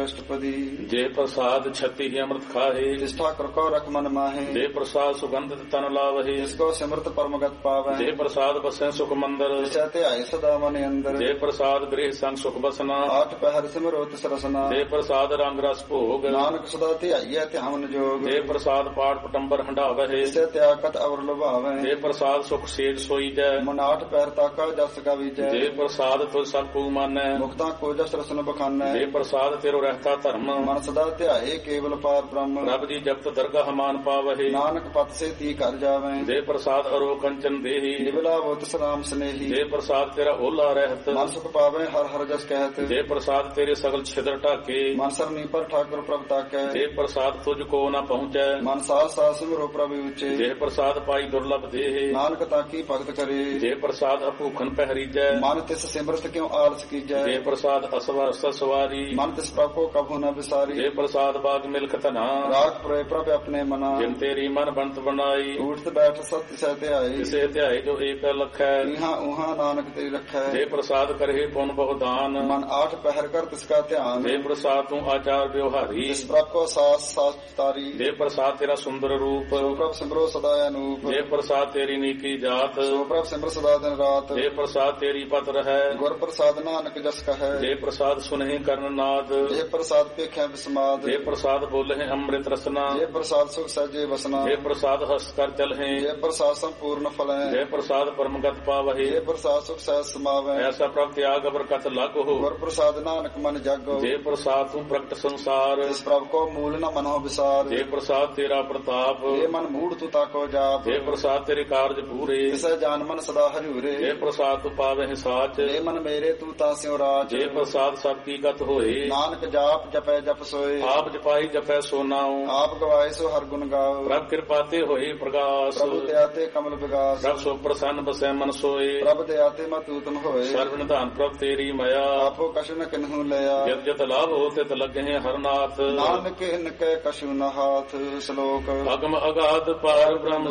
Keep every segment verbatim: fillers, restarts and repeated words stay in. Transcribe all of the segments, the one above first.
अष्टपदी। जे प्रसाद छति ही अमृत खाहे, जिस ठाकुर को रख मन माहे, जे प्रसाद सुगंधित तन लावहे, जिसको सिमरत परमगत पावे, जे प्रसाद बसे सुख मंदिर, जिसते आए सदा मन अंदर, जे प्रसाद गृह संग सुख बसना, आठ पहर सिमरो तिस रसना, जे प्रसाद रंग रस भोग, नानक सदा ध्याइयै ध्यान जोग, जे प्रसाद पाठ पटंबर हंडावहे, जिसे त्यागत अवर लुभावे, जे प्रसाद सुख सेज सोई जै, मन आठ पहर ताका जस का विजय, जे प्रसाद तुझ सब को मानै, मुक्ता को जस रसन बखानै, जे प्रसाद तेरो रहता धर्म, मन सदा ध्याए केवल पार ब्रह्म, प्रभ जी जपत दरगाह मान पावहे, नानक पत से ती कर जावे, जे प्रसाद अरो कंचन देही, निबला वो तिस राम स्नेही, जे प्रसाद तेरा ओला रहत, मन सुख पावे हर हर जस कहत, जे प्रसाद तेरे सगल छिद्र ढाके, मन सरनी पर ठाकुर प्रभ ताकै, जे प्रसाद तुझको न पहुँचै, मन सास सास सिमरो प्रभु उचे, जे प्रसाद पाई दुर्लभ देहे, नानक ताकी भगत करे, जे प्रसाद अभूखन पहरीजै, मन तिस सिमरत क्यों आलस कीजै, जे प्रसाद असवर सवारी, मन तिस प्रभ को कभू न बिसारी, जे प्रसाद बाग मिल्क तना, राग पुरे प्रभ अपने मना, जिन तेरी मन बंत बनाई, उठत बैठ सत्य सहते आए, जिसे ध्याय जो एक लख है, इहाँ उहाँ नानक तेरी रखै, जे प्रसाद करहे पुन बहुदान, मन आठ पहर कर तिसका ध्यान, जे प्रसाद तू आचार व्यवहारी, जिस प्रभ को सास सास तारी, जे प्रसाद तेरा सुंदर रूप, सो प्रभ सिमरो सदा अनूप, जे प्रसाद तेरी नीकी जात, सो प्रभ सिमर सदा दिन रात, जे प्रसाद तेरी पत्र है, गुर प्रसाद नानक जस कहे, जे प्रसाद सुनहि कर्ण नाद, जे प्रसाद पेखे विस्माद, जे प्रसाद बोले अमृत रसना, जे प्रसाद सुख सहजे बसना, जे प्रसाद हंस कर चलहे, जे प्रसाद संपूर्ण फलै, जे प्रसाद परमगत पावहे, जे प्रसाद सुख सहज समावै, ऐसा प्रभ त्याग बरकत लाग हो, गुर प्रसाद नानक मन जागो, जे प्रसाद तू प्रकट संसार, जिस प्रभ को मूल न मनो विसार, जे प्रसाद तेरा प्रताप, जे मन मूढ़ तू ताको जाप, जे प्रसाद तेरे कार्य पूरे, जिसे जान मन सदा हजूरे, जे प्रसाद तू पावे साच, जे मन मेरे तू तास्यो राज, जे प्रसाद सब की गत होए, नानक जाप जपै जप सोए, आप जपाई जपै सो नाउ, आप गवाए सो हर गुण गाओ, प्रभ कृपा ते होए प्रकाश, प्रभु दयाते कमल विगास, प्रभ सो प्रसन्न बसै मन सोए, प्रभ दयाते मत उत्तम होए, सर्व निधान प्रभ तेरी मया, आपो कछु न किन्हु लया, जत जत लाभ होते त लगे हैं हरनाथ, नानक इनके कछु न हाथ। श्लोक। अगम अगाध पार ब्रह्म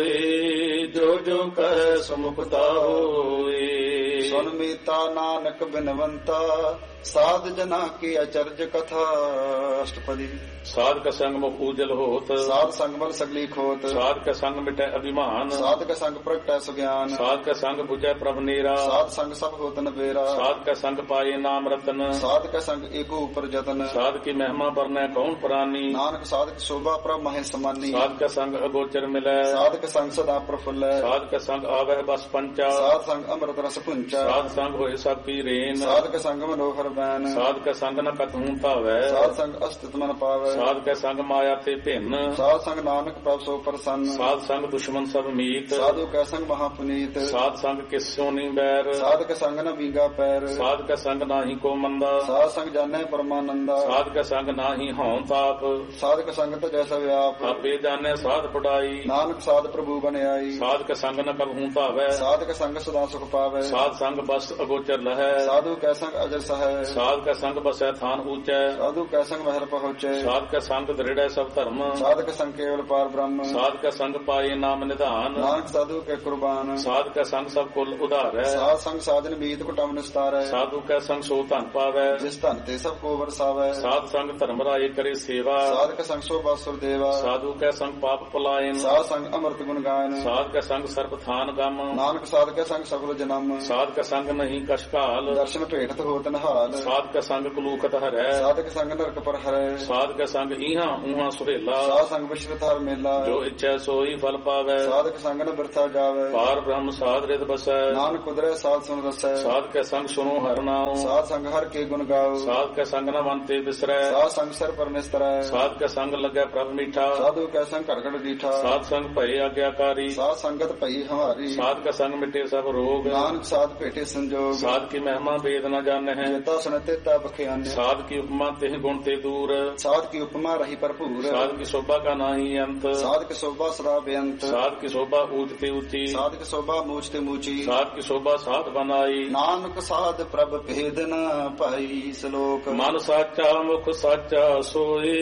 सोए, जो जो कह सुमुखता होए, सुन मीता नानक बिनवंता, साध जना की अचर्ज कथा। अष्टपदी। साध का संग मुख उजल होत, साध संग बल सगली खोत, साध का संग मिटे अभिमान, साध का संग प्रगटै सुज्ञान, साध का संग बुझै प्रभ नेरा, साध संग सब होत न बेरा, साध का संग पाए नाम रतन, साध का संग एको ऊपर जतन, साध की महिमा बरनै कौन प्राणी, नानक साध की शोभा प्रभ महे समानी, साध का संग अगोचर मिलै, साध का संग सदा प्रफुल्लै, साध का संग आवह बस पंचा, साध संग अमृत रस पुंचा, साध संग होए सब की रेन, साध का संग मनोहर बैन, साध का संग न कतहूं पावै, साध संग अस्तित्व मन पावै, साध का संग माया ते भिन्न, साध संग नानक प्रभ सो प्रसन्न, साध संग दुश्मन सब मीत, साधु का संग महापुनीत, साध संग किस्यो नहीं बैर, साध का संग न बींगा पैर, साध का संग नाही को मंदा, साध संग जाने परमानंदा, साध का संग नाही हौं ताप, साध का संग तो जैसा व्याप, आपे जाने साध पढ़ाई, नानक साध प्रभु बन आई, साध का संग न कबहूं पावै, साध का संग सदा सुख पावै, साध संग बस अगोचर लहै, साधु का संग अजर सहै, साध का संग बसै थान ऊंचै, साधु का संग महर पहुँचे, साध का संग दृढ़ सब धर्म, साध का संग केवल पार ब्रह्म, साध का संग पाए नाम निधान, नानक साधु के कुर्बान, साध का संग सब कुल उधार है, साध संग साधन बीत कुटम निस्तार है, साधु का संग सो धन पावै, जिस धन ते सब को बरसावै, साध संग धर्म राय करे सेवा, साध का संग शोभा सुर देवा, साधु का संग पाप पलायन, साध संग अमृत गुण गायन, साध का संग सर्प थान गम, नानक साध का संग सफल जन्म, साध का संग नहीं कशकाल, दर्शन भेटत होत नहाल, साध का संग कुलूकत हरै, साध का संग नरक पर हरै, साध का संग इहां उहां सुहेला, साध संग विश्व हर मेला, जो इच्छा सोई फल पावै, साध का संग न बिरथा जावै, पार ब्रह्म साध रित बसै, नानक कुदरै साध सुन रसै, साध का संग सुनो हर नाम, साध संग हर के गुण गाओ, साध का संग न मन ते बिसरै, साध संग सर पर निस्तरै, साध का संग लगै प्रभ मीठा, साधु का संग घड़घड़ दीठा, साध संग भय आज्ञाकारी, साध संगत भई हमारी, साध का संग मिटे सब रोग, नानक साध भेटे संजोग, साध की महिमा वेद न जाने हैं, जेता सुनते ता बख्याने, साध की उपमा तेह गुण ते दूर, साध की उपमा रही भरपूर, साध की शोभा का नाही अंत, साध की शोभा सदा बेअंत, साध की शोभा ऊंचते ऊंची, साध की शोभा मूचते मूची, साध की शोभा साध बनाई, नानक साध प्रभ भेद न पाई। श्लोक। मन साचा मुख साचा सोए,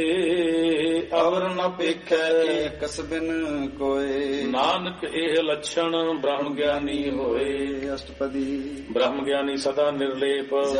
अवर न पेखै एकस बिन कोय, नानक एह लक्षण ब्रह्म ज्ञानी होए। अष्टपदी। ब्रह्म ज्ञानी सदा निर्लेप, जैसे जल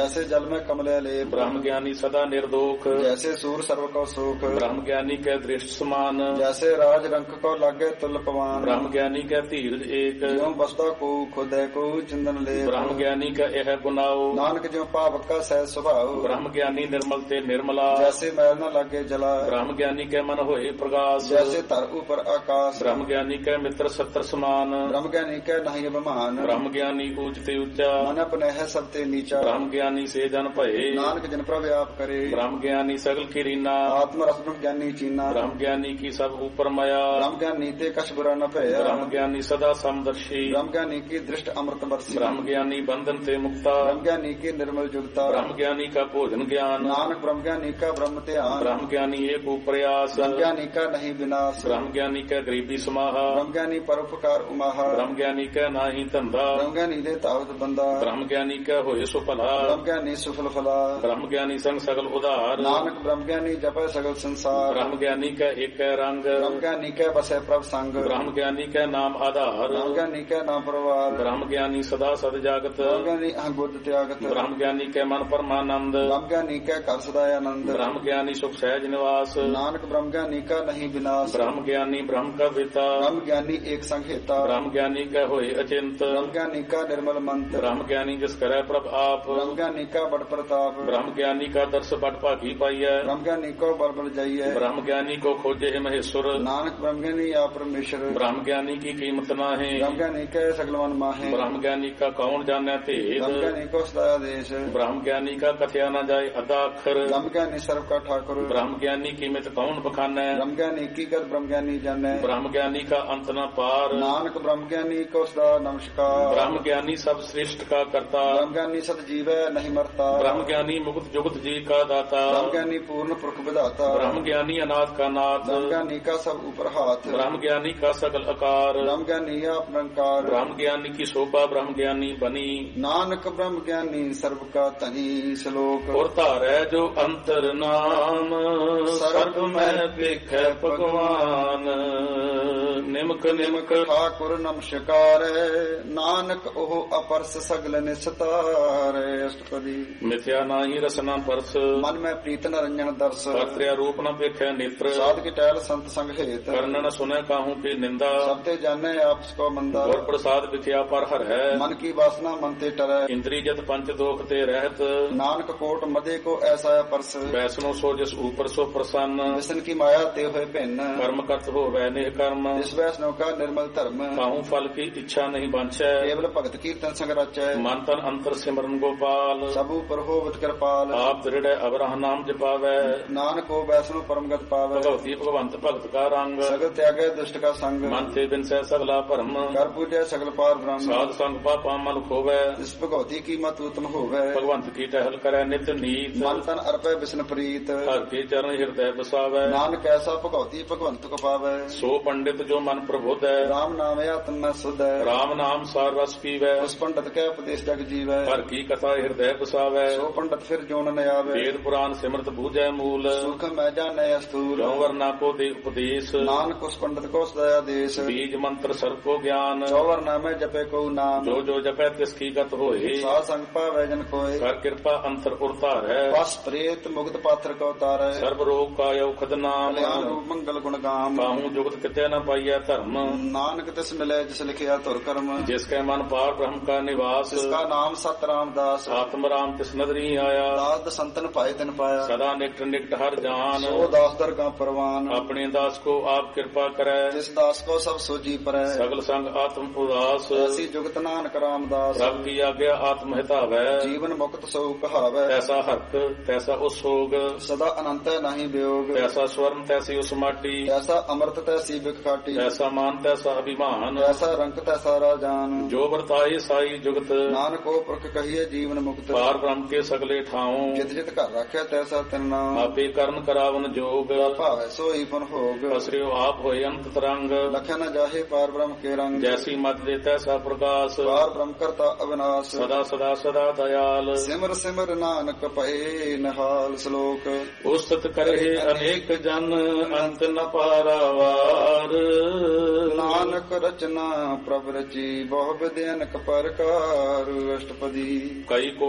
जल में कमले लेप ब्रह्म ज्ञानी सदा निर्दोख जैसे सूर सर्व को सुख ब्रह्म ज्ञानी के दृष्ट समान जैसे राज रंक को लागे तुल पवान ब्रह्म ज्ञानी के धीरज एक ज्यों बसदा को खुदे को चंदन ले ब्रह्म ज्ञानी का यह गुनाओ नानक ज्यों पावक का सह स्वभाव ब्रह्म ज्ञानी निर्मल ते निर्मला जैसे मैल न लागे जला ब्रह्म ज्ञानी के मन होए प्रकाश जैसे तर ऊपर आकाश ब्रह्म ज्ञानी के मित्र सत्र समान ब्रह्म ज्ञानी के नहीं अभिमान ब्रह्म ज्ञानी ऊंचते ऊंचा मन अपने है सबते नीचा ब्रह्म ज्ञानी से जन भये नानक जन प्रभ आप करे ब्रह्म ज्ञानी सगल की रीना आत्म रस ब्रह्म ज्ञानी चीना ब्रह्म ज्ञानी की सब ऊपर माया ब्रह्म ज्ञानी ते कछ बुरा न भया ब्रह्म ज्ञानी सदा समदर्शी ब्रह्म ज्ञानी की दृष्ट अमृत बरसी ब्रह्म ज्ञानी बंधन ते मुक्ता ब्रह्म ज्ञानी की निर्मल जुगता ब्रह्म ज्ञानी का भोजन ज्ञान नानक ब्रह्म ज्ञानी का ब्रह्म ध्यान ब्रह्म ज्ञानी एक प्रयास ब्रह्म ज्ञानी का नहीं विनाश ब्रह्म ज्ञानी का गरीबी समाहा ब्रह्म ज्ञानी परोपकार उमाहा ब्रह्म ज्ञानी का नाही धंधा ब्रह्म ज्ञानी दे तावत बंदा ब्रह्म ज्ञानी का होए सो भला ब्रह्म ज्ञानी सुफल फला ब्रह्म ज्ञानी संग सगल उदार नानक ब्रह्म ज्ञानी जपे सगल संसार ब्रह्म ज्ञानी का एक रंग ब्रह्म ज्ञानी के बसे प्रभ संग ब्रह्म ज्ञानी का नाम आधार ब्रह्म ज्ञानी के नाम परवार ब्रह्म ज्ञानी सदा सद जागत ब्रह्म ज्ञानी अहं बुद्ध त्यागत ब्रह्म ज्ञानी के मन परमानंद ब्रह्म ज्ञानी के कर सदा आनंद ब्रह्म ज्ञानी सुख सहज निवास नानक ब्रह्म ज्ञानी का नहीं विनाश ब्रह्म ज्ञानी ब्रह्म का पिता ब्रह्म ज्ञानी एक संहिता ब्रह्म ज्ञानी का होए अचिंत ब्रह्म ज्ञानी का निर्मल मंत्र ब्रह्म ज्ञानी जिस करे प्रभ आप ब्रह्म ज्ञानी का बड़ प्रताप ब्रह्म ज्ञानी का दर्श बट भागी पाइय ब्रह्म ज्ञानी को बल बल जाइए ब्रह्म ज्ञानी को खोजे है महेश्वर नानक ब्रह्म ज्ञानी या परमेश्वर ब्रह्म ज्ञानी की कीमत ना है ब्रह्म ज्ञानी के सगलवन माहे ब्रह्म ज्ञानी का कौन जाने भेद ब्रह्म ज्ञानी को सदा देश ब्रह्म ज्ञानी का कथया न जाए अदा अक्षर ब्रह्म ज्ञानी सर्व का ठाकुर ब्रह्म ज्ञानी की मित कौन बखाने ब्रह्म ज्ञानी की गत ब्रह्म ज्ञानी जाने ब्रह्म ज्ञानी का अंत न पार नानक ब्रह्म ज्ञानी को सदा नमस्कार ब्रह्म ज्ञानी सब श्रेष्ठ का करता ब्रह्म ज्ञानी सत जीव नहीं मरता ब्रह्म ज्ञानी मुक्त जुगत जी का दाता ब्रह्म ज्ञानी पूर्ण पुरख विधाता ब्रह्म ज्ञानी अनाथ का नाथ ब्रह्म ज्ञानी का सब ऊपर हाथ ब्रह्म ज्ञानी का सकल आकार ब्रह्म ज्ञानी अपरंकार ब्रह्म ज्ञानी की शोभा ब्रह्म ज्ञानी बनी नानक ब्रह्म ज्ञानी सर्व का तनी श्लोक और तारै जो अंतर नाम सर्व में देख भगवान निमक निमक ठाकुर नमस्कार नानक ओह अपरस सगल निस्तार अष्टपदी मिथ्या नाही रसना परस मन में प्रीत न रंजन दर्श कर्त्या रूप न देखे नेत्र साध की टहल संत संग हेत कर्ण न सुने काहू की निंदा सबते जाने आपस को मंदा और प्रसाद विख्या पर हर है मन की वासना मन ते टरै इंद्री जत पंच दोख ते रहत नानक कोट मदे को ऐसा परस वैष्णो सो जिस ऊपर सो प्रसन्न विष्णु की माया ते हुए भिन्न कर्म करत हो वैने कर्म इस वैष्णव का निर्मल धर्म काहू फल की इच्छा नहीं बांछै केवल भगत कीर्तन संग रचै मन तन अंतर सिमरन गोपाल सब ऊपर होवत कृपाल आप दृढ़ अवरह नाम जपावै नानक को वैष्णव परमगत पावै भगवती भगवंत भगत का रंग सगल त्यागे दुष्ट का संग मन ते बिन सै सगला भरम कर पूजै सगल पार ब्रह्म साध संग पापा मल खोवै इस भगवती की मत उत्तम होवै भगवंत की टहल करै नित नीत मन तन अर्पै विष्णु प्रीत हर के चरण हृदय बसावै नानक ऐसा भगवती भगवंत को पावै सो पंडित जो मन प्रबोध है राम नाम आत्म में शुद्ध है राम नाम सार रस पीवै उस पंडित के उपदेश जग जीवै हर की कथा हृदय बसावै सो पंडित फिर जोन न आवे वेद पुराण सिमरत बूझै मूल सुख मैं जाने स्थूल चौवरना को दे उपदेश नानक उस पंडित को सदया देश बीज मंत्र सर्व को ज्ञान चौवरना में जपे को नाम जो जो जपै तिसकी गत होए साध संग पावै जन कोय कर कृपा अंतर उरतार है बस प्रेत मुक्त पात्र को तारै सर्व रोग का औखद नाम कल्याण रूप मंगल गुण गाम काहू जुगत कितै न पाइया धर्म नानक तिस मिले जिस लिखिया तुर कर्म जिसके मन पार ब्रह्म का निवास जिसका नाम सत रामदास आत्म राम तिस नदरी आया दास संतन पाए तिन पाया सदा निकट निकट हर जान सो दास दर का परवान अपने दास को आप कृपा करे जिस दास को सब सोजी परै सगल संग आत्म उदास ऐसी जुगत नानक रामदास रब की आज्ञा आत्म हितावै जीवन मुक्त सो कहावै तैसा हर्क तैसा उसोग सदा अनंत नहीं वियोग तैसा स्वर्ण तैसी उस माटी ऐसा अमृत तैसी बिखाटी तैसा मान तैसा अभिमान ऐसा रंग तैसा राजान जो वर्ताए साई जुगत नानक को पुरख कहिए जीवन मुक्त पार ब्रह्म के सगले ठाऊं जित जित कर रखे तैसा तिन नाम आपे कर्ण करावन जोग भावै सोई पुन भोग असरियो आप होए अंत तरंग लखे न जाहे पार ब्रह्म के रंग जैसी मत दे तैसा प्रकाश पार ब्रह्म करता अविनाश सदा सदा सदा दयाल सिमर सिमर नानक पए नहाल श्लोक उस्तत करे अनेक जन अंत न पारावार नानक रचना प्रभ रची बहु विद्यनक परकार अष्टपदी कई कोट होए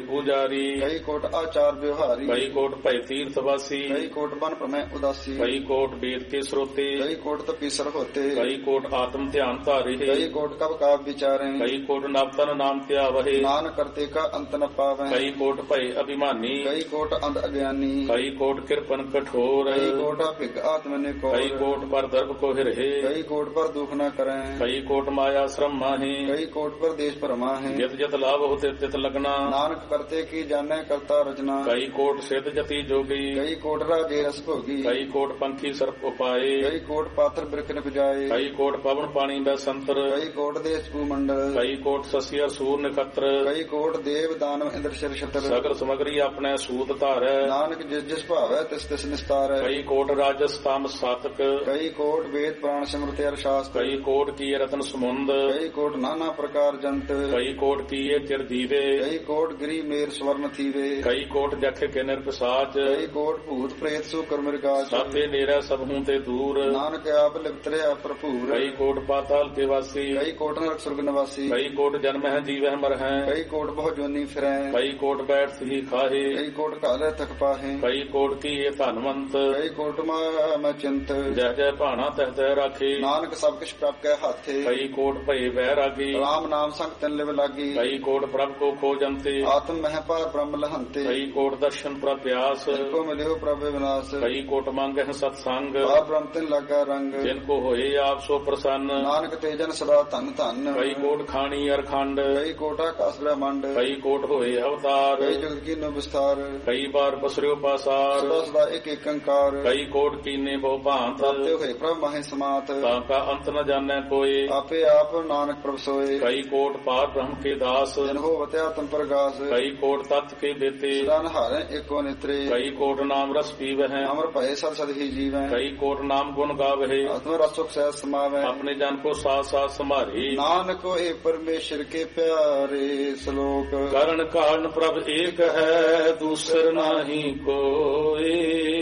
ਪੂਜਾਰੀ ਕਈ ਕੋਟ ਆਚਾਰ ਵਿਵਹਾਰੀ ਕਈ ਕੋਟ ਭੈ ਤੀਰਥ ਵਾਸੀ ਕਈ ਕੋਟ ਬਨ ਪ੍ਰਮੈ ਉਦਾਸੀ ਕਈ ਕੋਟ ਵੇਦ ਕੇ ਸਰੋਤੇ ਕਈ ਕੋਟ ਤਪੀਸਰ ਹੋਤੇ ਕਈ ਕੋਟ ਆਤਮ ਧਿਆਨ ਧਾਰੇ ਕਈ ਕੋਟ ਕਬ ਕਾਬ ਵਿਚਾਰੇ ਕਈ ਕੋਟ ਨਵਤਨ ਨਾਮ ਧਿਆਵਹਿ ਨਾਨਕ ਕਰਤੇ ਕਾ ਅੰਤ ਨ ਪਾਵੈ ਕਈ ਕੋਟ ਭੈ ਅਭਿਮਾਨੀ ਕਈ ਕੋਟ ਅੰਧ ਅਗਿਆਨੀ ਕਈ ਕੋਟ ਕਿਰਪਨ ਕਠੋਰ ਕਈ ਕੋਟ ਭਿਗ ਆਤਮ ਨੇ ਕੋ ਕਈ ਕੋਟ ਪਰ ਦਰਬ ਕੋ ਹਿਰਹਿ ਕਈ ਕੋਟ ਪਰ ਦੁਖ ਨ ਕਰੈ ਕਈ ਕੋਟ ਮਾਇਆ ਸ਼ਰਮ ਮਾਹੀ ਕਈ ਕੋਟ ਪਰ ਦੇਸ਼ ਭਰਮਾ ਹੈ ਜਿਤ ਜਿਤ ਲਾਭ ਹੋਤੇ ਤਿਤ ਲਗਨਾ ਨਾਨਕ ਕਰਤੇ ਕੀ ਜਾਣੈ ਕਰਤਾ ਰਚਨਾ ਕਈ ਕੋਟ ਸਿੱਧ ਜਤੀ ਜੋਗੀ ਕਈ ਕੋਟ ਰਾਜੇ ਰਸ ਭੋਗੀ ਕਈ ਕੋਟ ਪੰਖੀ ਸਰਪ ਉਪਾਏ ਕਈ ਕੋਟ ਪਾਤਰ ਬਿਰਖ ਨ ਬਜਾਏ ਕਈ ਕੋਟ ਪਵਨ ਪਾਣੀ ਬੈ ਸੰਤਰ ਕਈ ਕੋਟ ਦੇਸ਼ ਭੂਮੰਡਲ ਕਈ ਕੋਟ ਸਸਿਆ ਸੂਰ ਨਖਤਰ ਕਈ ਕੋਟ ਦੇਵ ਦਾਨਵ ਇੰਦਰ ਸ਼ਰ ਛਤਰ ਸਗਲ ਸਮਗਰੀ ਆਪਣੇ ਸੂਤ ਧਾਰੈ ਨਾਨਕ ਜਿਸ ਜਿਸ ਭਾਵੈ ਤਿਸ ਤਿਸ ਨਿਸਤਾਰੈ ਕਈ ਕੋਟ ਰਾਜਸ ਤਾਮ ਸਾਤਕ ਕਈ ਕੋਟ ਵੇਦ ਪ੍ਰਾਣ ਸਿਮਰਤਿ ਅਰ ਸ਼ਾਸਤਰ ਕਈ ਕੋਟ ਕੀ ਰਤਨ ਸਮੁੰਦ ਕਈ ਕੋਟ ਨਾਨਾ ਪ੍ਰਕਾਰ ਜੰਤ ਕਈ ਕੋਟ ਕੀਏ ਚਿਰ ਦੀਵੇ ਕਈ ਕੋਟ ਗਰੀ ਮੇਰ ਸਵਰਨ ਥੀਵੇ ਕਈ ਕੋਟ ਜਖ ਕੇ ਨਿਰਪਸਾਚ ਕਈ ਕੋਟ ਭੂਤ ਪ੍ਰੇਤ ਸੂ ਕਰ ਮਿਰਗਾਚ ਸਾਤੇ ਨੇਰਾ ਸਭ ਹੂੰ ਤੇ ਦੂਰ ਨਾਨਕ ਆਪ ਲਿਪਤਰਿਆ ਭਰਪੂਰ ਕਈ ਕੋਟ ਪਾਤਾਲ ਕੇ ਵਾਸੀ ਕਈ ਕੋਟ ਨਰਕ ਸੁਰਗ ਨਿਵਾਸੀ ਕਈ ਕੋਟ ਜਨਮ ਹੈ ਜੀਵਹਿ ਮਰ ਹੈ ਕਈ ਕੋਟ ਬਹੁ ਜੋਨੀ ਫਿਰੈ ਕਈ ਕੋਟ ਬੈਠ ਸਹੀ ਖਾਹੇ ਕਈ ਕੋਟ ਕਾਲੇ ਤਕ ਪਾਹੇ ਕਈ ਕੋਟ ਕੀਏ ਧਨਵੰਤ ਕਈ ਕੋਟ ਮੈਂ ਚਿੰਤ ਜੈ ਜੈ ਭਾਣਾ ਤਹਿ ਤਹਿ ਰਾਖੇ ਨਾਨਕ ਸਭ ਕਿਛ ਪ੍ਰਭ ਕੈ ਹਾਥੇ ਕਈ ਕੋਟ ਭਏ ਵਹਿ ਰਾਗੀ ਰਾਮ ਨਾਮ ਸੰਗ ਤਿਨ ਲਿਵ ਲਾਗੀ ਕਈ ਕੋਟ ਪ੍ਰਭ ਕੋ ਖੋਜੰਤੇ ਆਤਮ ਮਹਿ ਪਾਰ ਬ੍ਰਹਮ ਲਹੰਤੇ ਕਈ ਕੋਟ ਦਰਸ਼ਨ ਪ੍ਰਭ ਪਿਆਸ ਕੋ ਮਿਲਿਓ ਪ੍ਰਭ ਵਿਨਾਸ਼ ਕਈ ਕੋਟ ਮੰਗਹਿ ਸਤ ਸੰਗ ਆ ਬ੍ਰਹਮ ਤਿਨ ਲਾਗਾ ਰੰਗ ਜਿਨ ਕੋ ਹੋਏ ਆਪ ਸੋ ਪ੍ਰਸੰਨ ਨਾਨਕ ਤੇ ਜਨ ਸਦਾ ਧਨ ਧਨ ਕਈ ਕੋਟ ਖਾਣੀ ਅਰਖੰਡ ਕਈ ਕੋਟ ਆਕਾਸ ਬ੍ਰਹਮੰਡ ਕਈ ਕੋਟ ਹੋਏ ਅਵਤਾਰ ਕਈ ਜਗਤ ਕੀਨੋ ਵਿਸਥਾਰ ਕਈ ਬਾਰ ਪਸਰਿਓ ਪਾਸਾਰ ਸਦਾ ਸਦਾ ਇੱਕ ਇੱਕ ਅੰਕਾਰ ਕਈ ਕੋਟ ਕੀਨੇ ਬਹੁ ਭਾਂਤ ਪ੍ਰਾਪਤਿ ਹੋਏ ਪ੍ਰਭ ਮਾਹੇ ਸਮਾਤ ਤਾਂ ਕਾ ਅੰਤ ਨ ਜਾਣੈ ਕੋਏ ਆਪੇ ਆਪ ਨਾਨਕ ਪ੍ਰਭ ਸੋਏ ਕਈ ਕੋਟ ਪਾਰ ਬ੍ਰਹਮ ਕੇ ਦਾਸ ਜਨ ਹੋ ਵਤਿਆ ਤਮ ਪ੍ਰਗਾਸ ਕਈ ਕੋਟ ਤਤ ਕੇ ਦੇਤੇ ਸਦਾ ਨਹਾਰੈ ਏਕੋ ਨਿਤਰੇ ਕਈ ਕੋਟ ਨਾਮ ਰਸ ਪੀਵਹਿ ਅਮਰ ਭਏ ਸਦ ਸਦ ਹੀ ਜੀਵੈ ਕਈ ਕੋਟ ਨਾਮ ਗੁਣ ਗਾਵਹਿ ਆਤਮ ਰਸ ਸੁਖ ਸਹਿ ਸਮਾਵੈ ਆਪਣੇ ਜਨ ਕੋ ਸਾਥ ਸਾਥ ਸੰਭਾਰੀ ਨਾਨਕ ਹੋਏ ਪਰਮੇਸ਼ਰ ਕੇ ਪਿਆਰੇ ਸ਼ਲੋਕ ਕਰਨ ਕਾਰਨ ਪ੍ਰਭ ਏਕ ਹੈ ਦੂਸਰ ਨਾਹੀ ਕੋਏ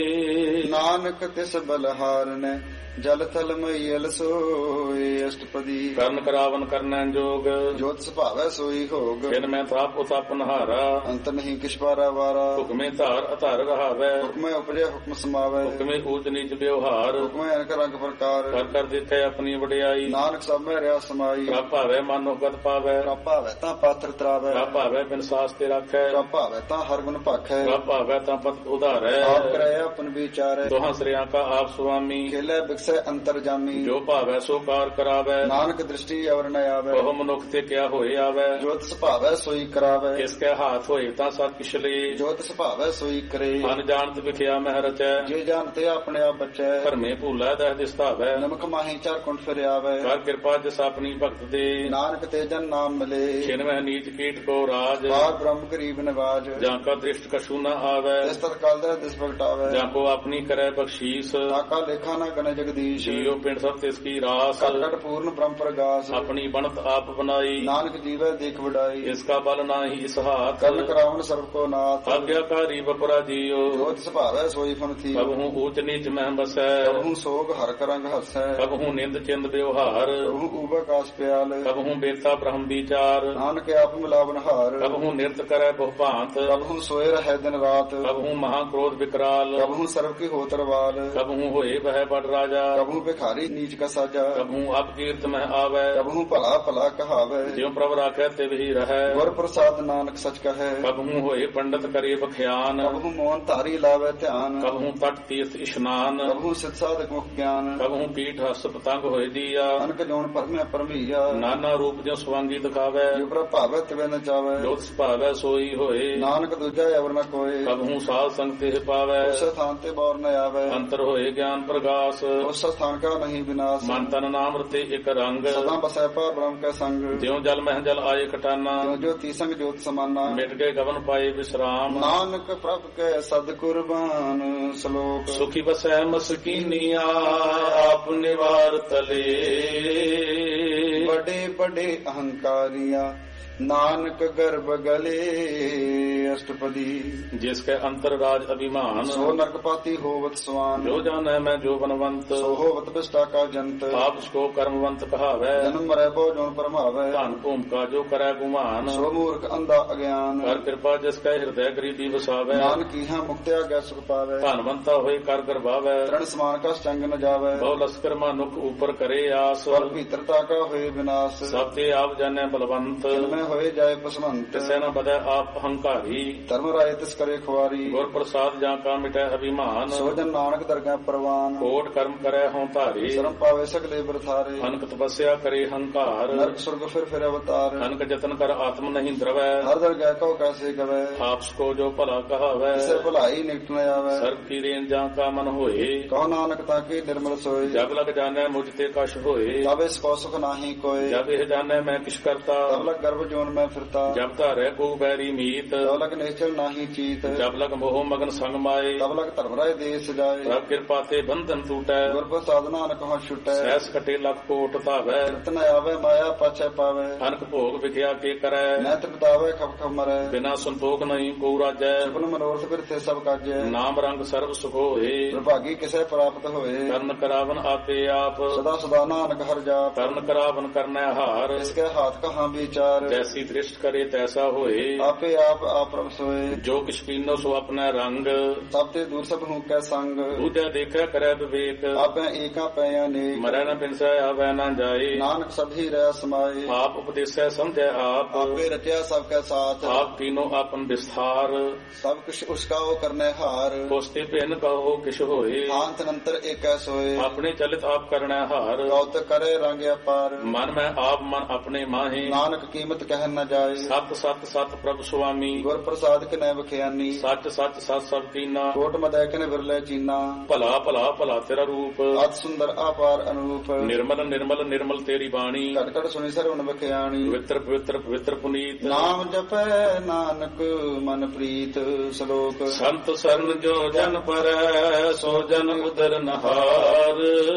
ਨਾਨਕ ਤਿਸ ਬਲਹਾਰਨੈ ਜਲ ਥਲ ਮਈਲ ਸੋਏ ਅਸ਼ਟਪਦੀ ਕਰਨ ਕਰਾਵਨ ਕਰਨੈ ਜੋਗ ਜੋਤ ਸੁਭਾਵੈ ਸੋਈ ਹੋਗ ਫਿਰ ਮੈਂ ਤਾਪ ਉਤਪ ਨਹਾਰਾ ਅੰਤ ਨਹੀਂ ਕਿਛ ਪਾਰਾ ਵਾਰਾ ਹੁਕਮੇ ਧਾਰ ਅਧਾਰ ਰਹਾਵੈ ਹੁਕਮੈ ਉਪਜੈ ਹੁਕਮ ਸਮਾਵੈ ਹੁਕਮੇ ਊਚ ਨੀਚ ਵਿਵਹਾਰ ਹੁਕਮੈ ਅਨਕ ਰੰਗ ਪ੍ਰਕਾਰ ਕਰ ਕਰ ਦਿੱਤੇ ਆਪਣੀ ਵਡਿਆਈ ਨਾਨਕ ਸਭ ਮੈਂ ਰਿਆ ਸਮਾਈ ਪ੍ਰਭ ਭਾਵੈ ਮਨੋ ਗਤ ਪਾਵੈ ਪ੍ਰਭ ਭਾਵੈ ਤਾਂ ਪਾਤਰ ਤਰਾਵੈ ਪ੍ਰਭ ਭਾਵੈ ਬਿਨ ਸਾਸ ਤੇ ਰੱਖੈ ਪ੍ਰਭ ਭਾਵੈ ਤਾਂ ਹਰ ਗੁਣ ਭਾਖੈ ਪ੍ਰਭ ਭਾਵੈ ਤਾਂ ਪਤ ਉਧਾਰੈ ਆਪ ਕਰੈ ਆਪਨ ਵਿਚਾਰੈ ਦੋਹਾਂ ਸ੍ਰਿਆਂ ਕਾ ਆਪ ਸੁਆਮੀ ਖੇਲੇ ਬਿਕਸੈ ਅੰਤਰ ਜਾਮੀ ਜੋ ਭਾਵੈ ਸੋ ਕਾਰ ਕਰਾਵੈ ਨਾਨਕ ਦ੍ਰਿਸ਼ਟੀ ਅਵਰ ਨ ਆਵੈ ਉਹ ਮਨੁੱਖ ਤੇ ਕਿਆ ਹੋਏ ਆਵੈ ਜੋਤ ਸੁਭਾਵੈ ਸੋਈ ਕਰਾਵੈ ਕਿਸ ਕੈ ਹਾਥ ਹੋਏ ਤਾਂ ਸਭ ਕਿਛ ਲੇ ਜੋਤ ਸੁਭਾਵੈ ਸੋਈ ਕਰੇ ਅਨਜਾਣਤ ਵਿਖਿਆ ਮਹਿ ਰਚੈ ਜੇ ਜਾਣਤੇ ਆਪਣੇ ਆਪ ਬਚੈ ਧਰਮੇ ਭੂਲਾ ਦਹਿ ਦਿਸਤਾਵੈ ਨਮਕ ਮਾਹੀ ਚਾਰ ਕੁੰਠ ਫਿਰ ਆਵੈ ਕਰ ਕਿਰਪਾ ਜਿਸ ਆਪਣੀ ਭਗਤ ਦੇ ਨਾਨਕ ਤੇ ਜਨ ਨਾਮ ਮਿਲੇ ਛਿਨਵਹਿ ਨੀਚ ਕੀਟ ਕੋ ਰਾਜ ਬਾਗ ਬ੍ਰਹਮ ਗਰੀਬ ਨਿਵਾਜ ਜਾਂ ਕਾ ਦ੍ਰਿਸ਼ਟ ਕਛੂ ਨ ਆਵੈ ਇਸ ਤਰ ਕਾਲ ਦਾ ਦਿਸ ਪ੍ਰਗਟਾਵੈ ਜਾਂ ਕੋ ਆਪਣੀ ਕਰੈ ਬਖਸ਼ੀਸ ਆਕਾ ਲੇਖਾ ਨਾ ਗਨ ਜਗਦੀਸ਼ ਜੀਉ ਪਿੰਡ ਸਭ ਤਿਸ ਕੀ ਰਾਸ ਕਟ ਕਟ ਪੂਰਨ ਬ੍ਰਹਮ ਪ੍ਰਗਾਸ ਆਪਣੀ ਬਣਤ ਆਪ ਬਨਾਈ ਨਾਨਕ ਜੀਵੈ ਦੇਖ ਵਡਾਈ ਇਸ ਕਾ ਬਲ ਨਾਹੀ ਇਸ ਹਾਥ ਕਰਨ ਕਰਾਵਨ ਸਰਬ ਕੋ ਨਾਥ ਆਗਿਆਕਾਰੀ ਬਪਰਾ ਜੀਉ ਜੋਤ ਸੁਭਾਵੈ ਸੋਈ ਫਨ ਥੀ ਕਬ ਹੂੰ ਊਚ ਨੀਚ ਮਹਿ ਬਸੈ ਕਬਹੂ ਸੋਗ ਹਰ ਕਰੰਗ ਹਸੈ ਕਬ ਹੂੰ ਨਿੰਦ ਚਿੰਦ ਵਿਵਹਾਰ ਕਬਹੂ ਊਬ ਆਕਾਸ ਪਿਆਲ ਕਬ ਹੂੰ ਬੇਤਾ ਬ੍ਰਹਮ ਵਿਚਾਰ ਨਾਨਕ ਆਪ ਮਿਲਾਵਨ ਹਾਰ ਕਬ ਹੂੰ ਨਿਰਤ ਕਰੈ ਬਹੁ ਭਾਂਤ ਕਬਹੂ ਸੋਏ ਰਹਿ ਦਿਨ ਰਾਤ ਕਬ ਹੂੰ ਮਹਾ ਕ੍ਰੋਧ ਵਿਕਰਾਲ ਕਬਹੂ ਸਰਬ ਕੀ ਹੋ ਤਰਵਾਲ ਕਬ ਹੂੰ ਹੋਏ ਬਹਿ ਬੜ ਰਾਜਾ ਕਬਹੂ ਭਿਖਾਰੀ ਨੀਚ ਕਾ ਸਾਜਾ ਕਬ ਹੂੰ ਅਪ ਕੀਰਤ ਮਹਿ ਆਵੈ ਕਬਹੂ ਭਲਾ ਭਲਾ ਕਹਾਵੈ ਜਿਉ ਪ੍ਰਭ ਰਾਖੈ ਤੇ ਵਹੀ ਰਹੈ ਗੁਰ ਪ੍ਰਸਾਦ ਨਾਨਕ ਸਚ ਕਹੈ ਕਬ ਹੂੰ ਹੋਏ ਪੰਡਤ ਕਰੇ ਬਖਿਆਨ ਕਬਹੂ ਮੋਹਨ ਧਾਰੀ ਲਾਵੈ ਧਿਆਨ ਕਬ ਹੂੰ ਤਟ ਤੀਰਥ ਇਸ਼ਨਾਨ ਕਬਹੂ ਸਿਧ ਸਾਧਕ ਮੁਖ ਗਿਆਨ ਕਬ ਹੂੰ ਪੀਠ ਹਸ ਪਤੰਗ ਹੋਏ ਦੀਆ ਅਨਕ ਜੋਨ ਪਰਮੈ ਪਰਮੀਆ ਨਾਨਾ ਰੂਪ ਜਿਉ ਸਵਾਂਗੀ ਦਿਖਾਵੈ ਜਿਉ ਪ੍ਰਭ ਭਾਵੈ ਤਿਵੈ ਨ ਚਾਵੈ ਜੋਤ ਸੁਭਾਵੈ ਸੋਈ ਹੋਏ ਨਾਨਕ ਦੂਜਾ ਅਵਰ ਨ ਕੋਏ ਕਬ ਹੂੰ ਸਾਧ ਸੰਗ ਤੇ ਪਾਵੈ ਉਸ ਸਥਾਨ ਤੇ ਬੌਰ ਨ ਆਵੈ ਅੰਤਰ ਹੋਏ ਗਿਆਨ ਪ੍ਰਗਾਸ ਉਸ ਸਥਾਨ ਕਾ ਨਹੀਂ ਵਿਨਾਸ਼ ਮਨ ਤਨ ਨਾਮ ਰਤੇ ਇੱਕ ਰੰਗ ਸਦਾ ਬਸੈ ਪਰ ਬ੍ਰਹਮ ਕੈ ਸੰਗ ਜਿਉ ਜਲ ਮਹਿ ਜਲ ਆਏ ਕਟਾਨਾ ਜੋ ਜੋ ਤੀਸੰਗ ਜੋਤ ਸਮਾਨਾ ਮਿਟ ਗਏ ਗਵਨ ਪਾਏ ਵਿਸਰਾਮ ਨਾਨਕ ਪ੍ਰਭ ਕੈ ਸਦ ਕੁਰਬਾਨ ਸ਼ਲੋਕ ਸੁਖੀ ਬਸੈ ਮਸਕੀਨੀਆ ਆਪ ਨਿਵਾਰ ਤਲੇ ਬੜੇ ਬੜੇ ਅਹੰਕਾਰੀਆਂ नानक गर्भ गले अष्टपदी जिसके अंतर राज अभिमान सो नरकपाती होवत स्वान जो जाने मैं जो बनवंत सो होवत बिष्टा का जंत आप उसको कर्मवंत कहावै जन्म मरै बो जोन परमावै धन भूम का जो करे गुमान सो मूर्ख अंधा अज्ञान कर कृपा जिसके हृदय गरीबी वसावै नानक इहाँ मुक्त्या गै सुख पावै धनवंता होए कर गर्भावै तरण समान का चंग न जावै बहु लश्कर मानुख ऊपर करे आस स्वर भीतरता का होए विनाश सब ते आप जाने बलवंत में होए जाए पसमंत तिसै न बदै आप अहंकारी धर्म राय तिस करे खुआरी गुर प्रसाद जा का मिटै अभिमान सोजन नानक दरगाह परवान कोट कर्म करे हों धारे शर्म पावे सगले बरथारे अनक तपस्या करे हंकार नरक स्वर्ग फिर फिर अवतार अनक जतन कर आत्म नहीं द्रवै हर दरगाह को कैसे गवै आपस को जो भला कहावै इसे भलाई निकट न आवे सर्व की रेन जा का मन होए कहो नानक ताकि निर्मल सोए जब लग जाने मुझ ते कश होए तब इसको सुख नाही कोय जब यह जाने मैं किश करता तब लग गर्भ जोन में फिरता जब धारे को बैरी मीत तब लग निश्चल नाही चीत जब लग मोह मगन संग माए तब लग धर्म राय देश जाए प्रभ कृपा ते बंधन टूटै गुर प्रसाद नानक हो छुटै सहस कटे लख कोट धावै कृत न आवे माया पाछे पावे अनक भोग विख्या के करै नैत बितावे खप खप मरै बिना संतोख नहीं को राजै सपन मनोरथ फिर थे सब काजै नाम रंग सर्व सुख होए दुर्भागी किसे प्राप्त होए कर्ण करावन आपे आप सदा सदा नानक हर जाप कर्ण करावन करनै हार इसके हाथ कहाँ विचार जैसी दृष्ट करे तैसा होए आपे आप आप प्रभ सोए जो किछ कीनो सो अपना रंग सब ते दूर सब हूँ कै संग दूजा देखै करै विवेक आपे एका पै अनेक मरै न बिनसै आवै न जाए नानक सभी रह समाए आप उपदेशै समझै आप आपे रचा सबके साथ आप कीनो आपन विस्तार सब कुछ उसका वो करने हार कोस्ते भिन्न कहो किश होए अंत नंतर एक सोए अपने चलित आप करनै हार गौत करे रंग अपार मन में आप मन अपने माहे नानक कीमत कह न जाए सत सत सत प्रभु स्वामी गुर प्रसाद के नैव खियानी सच सच सत सब कीना कोट मदै के विरले चीना भला भला भला तेरा रूप अत सुंदर अपार अनूप निर्मल निर्मल निर्मल तेरी बाणी घट घट सुनी सरवण बखियाणी पवित्र पवित्र पवित्र पुनीत नाम जपै नानक मन प्रीत श्लोक संत शरण जो जन पर सो जन उदर नहार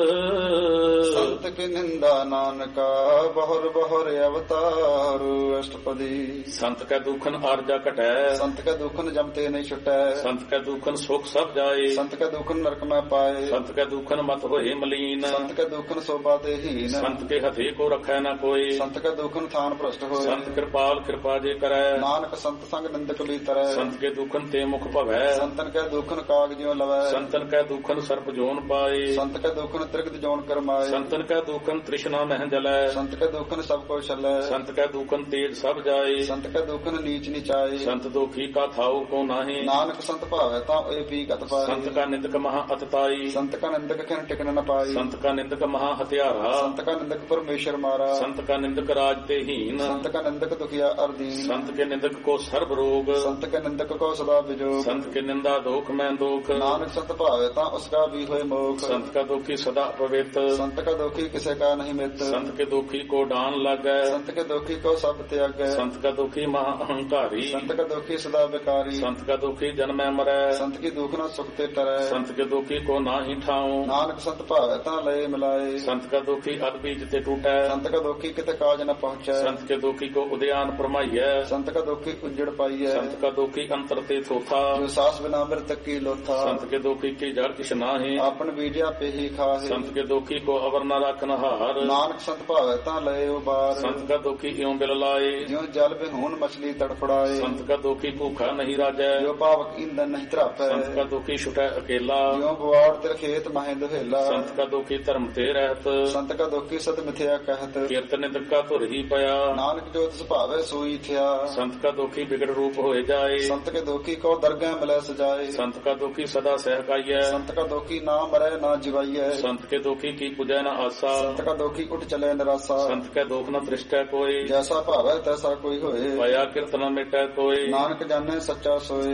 संत की निंदा नानका बहुर बहुर अवतार अष्टपदी संत का दुखन आरजा कटै संत का दुखन जमते नहीं छुटै संत का दुखन सुख सब जाए संत का दुखन नरक में पाए संत का दुखन मत होए मलीन संत का दुखन शोभा ते हीन संत के हथे को रखै न कोई संत का दुखन थान भ्रष्ट होए संत कृपाल कृपा जे करै नानक संत संग निंदक भी तरह संत के दुखन ते मुख भवै संतन का दुखन काग ज्यों लवै संतन का दुखन सर्प जोन पाए संत का दुखन त्रिगत जोन करमाए संतन का दुखन तृष्णा मह जलै संत का दुखन सब को छलै संत का दुखन तेज सब जाए संत का दुखन नीच निचाए संत दुखी का थाऊ को नाहि नानक संत भावै ता ए पी गत पाए संत का निंदक महा अतताई संत का निंदक खन टिकन न पाई संत का निंदक महा हत्यारा संत का निंदक परमेश्वर मारा संत का निंदक राज ते हीन संत का निंदक दुखिया अर्दीन संत के निंदक को सर्व रोग संत के निंदक को सदा विजोग संत के निंदा दोख में दोख नानक संत भावै ता उसका भी होए मोख संत का दुखी सदा पवित्र संत का दुखी किसे का नहीं मित संत के दुखी को डान लगै संत के दुखी को सब त्याग संत का दुखी महा अहंकारी संत का दुखी सदा बेकारी संत का दुखी जन्मै मरै संत की दुख न सुख ते तरह संत के दुखी को नाही ठाऊं नानक संत भावै ता लय मिलाए संत का दुखी अग बीज ते टूटै संत का दुखी कित काज न पहुँचै संत के दुखी को उद्यान परमाइयै संत का दुखी उजड़ पाइयै संत का दुखी अंतर ते थोथा जो सास बिना मृतक की लोथा संत के दुखी की जड़ किछ नाहि आपन बीजा पे ही खाहे संत के दुखी को अवर न रखन हार नानक संत भावै ता लय उबार संत का दुखी इਉਂ बिल लाए ज्यों जल बिहून मछली तड़फड़ाए संत का दुखी भूखा नहीं राजै जो पावक ईंधन नहीं त्रापै संत का दुखी छुटै अकेला ज्यों बुआड़ तिर खेत माहे दुहेला संत का दुखी धर्म ते रहत संत का दुखी सत मिथ्या कहत कीर्तन निंदक का धुर ही पया नानक जो तिस भावै सोई थिया संत का दुखी बिगड़ रूप होए जाए संत के दुखी को दरगाह मिलै सजाए संत का दुखी सदा सहकाइयै संत का दुखी ना मरै ना जिवाइयै संत के दुखी की पूजै न आसा संत का दुखी उठ चले निराशा संत के दुख न दृष्टै कोई जैसा भावै तैसा कोई होए पया कीर्तन मिटै कोई नानक जाने सच्चा सोए